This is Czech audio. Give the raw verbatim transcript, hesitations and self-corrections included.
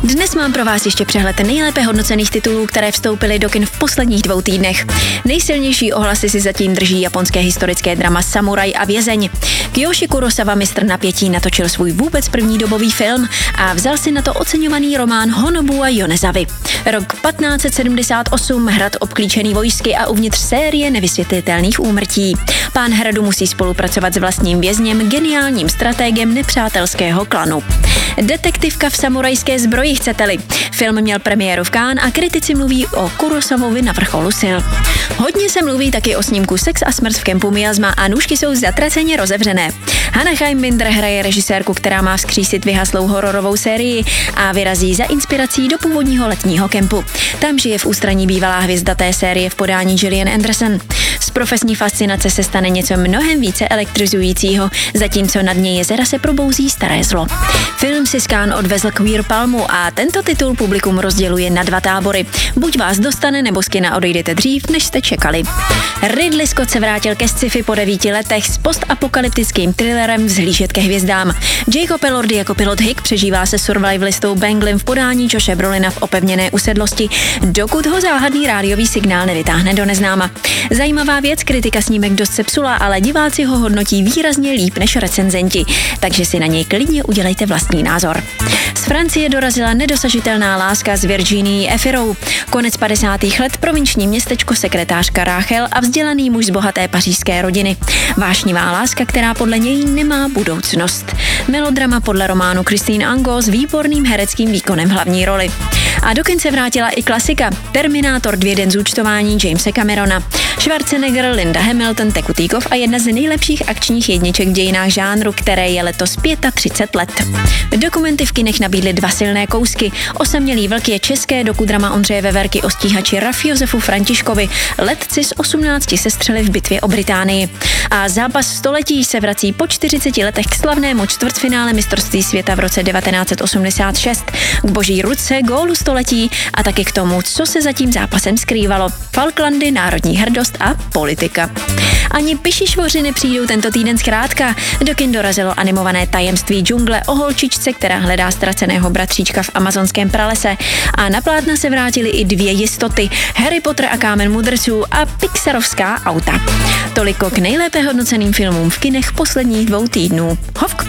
Dnes mám pro vás ještě přehled nejlépe hodnocených titulů, které vstoupily do kin v posledních dvou týdnech. Nejsilnější ohlasy si zatím drží japonské historické drama Samuraj a vězeň. Kiyoshi Kurosawa, mistr napětí, natočil svůj vůbec první dobový film a vzal si na to oceňovaný román Honobua Yonezavy. Rok patnáct set sedmdesát osm, hrad obklíčený vojsky a uvnitř série nevysvětlitelných úmrtí. Pán hradu musí spolupracovat s vlastním vězněm, geniálním stratégem nepřátelského klanu. Detektivka v samurajské zbroji, chcete-li. Film měl premiéru v Cannes a kritici mluví o Kurosawovi na vrcholu sil. Hodně se mluví taky o snímku Sex a smrt v kempu Miasma a nůžky jsou zatraceně rozevřené. Hannah Heimbinder hraje režisérku, která má vzkřísit vyhaslou hororovou sérii a vyrazí za inspirací do původního letního kempu. Tam žije v ústraní bývalá hvězda té série v podání Gillian Anderson. Z profesní fascinace se stane něco mnohem více elektrizujícího, zatímco na dně jezera se probouzí staré zlo. Film si z Cannes odvezl Queer Palmu a tento titul publikum rozděluje na dva tábory. Buď vás dostane, nebo z kina odejdete dřív, než jste čekali. Ridley Scott se vrátil ke sci-fi po devíti letech s postapokalyptickým thrillerem Vzhlížet ke hvězdám. Jacob Elordi jako pilot Hick přežívá se survivalistou Benglem v podání Joshe Brolina v opevněné usedlosti, dokud ho záhadný rádiový signál nevytáhne do neznáma. Zajímavá věc, kritika snímek dost sepsula, ale diváci ho hodnotí výrazně líp než recenzenti, takže si na něj klidně udělejte vlastní názor. Z Francie dorazila nedosažitelná láska s Virginií Efirou. Konec padesátých let, provinční městečko, sekretářka Rachel a vzdělaný muž z bohaté pařížské rodiny. Vášnivá láska, která podle něj nemá budoucnost. Melodrama podle románu Christine Angot s výborným hereckým výkonem v hlavní roli. A do kin se vrátila i klasika Terminátor dva, den zúčtování Jamese Camerona. Schwarzenegger, Linda Hamilton, Tekutýkov a jedna z nejlepších akčních jedniček v dějinách žánru, které je letos třicet pět let. Dokumenty v kinech nabídly dva silné kousky. Osamělý vlk je české dokudrama Ondřeje Veverky o stíhači Raf Josefu Františkovi, letci z osmnácti sestřeli v bitvě o Británii. A zápas století se vrací po čtyřiceti letech k slavnému čtvrtfinále mistrovství světa v roce devatenáct set osmdesát šest, k boží ruce, gólu století a taky k tomu, co se za tím zápasem skrývalo. Falklandy, národní hrdost a politika. Ani pišišvoři nepřijdou tento týden zkrátka. Do kin dorazilo animované Tajemství džungle o holčičce, která hledá ztraceného bratříčka v amazonském pralese. A na plátna se vrátily i dvě jistoty. Harry Potter a kámen mudrců a pixarovská auta. Toliko k nejlépe hodnoceným filmům v kinech posledních dvou týdnů. Hovk.